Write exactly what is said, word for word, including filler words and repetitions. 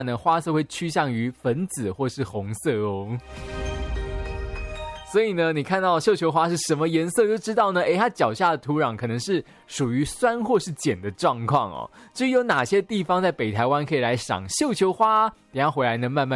呢，花色会趋向于粉紫或是红色哦。所以呢，你看到绣球花是什么颜色，就知道呢，诶，它脚下的土壤可能是属于酸或是碱的状况哦。至于有哪些地方在北台湾可以来赏绣球花，等一下回来呢慢慢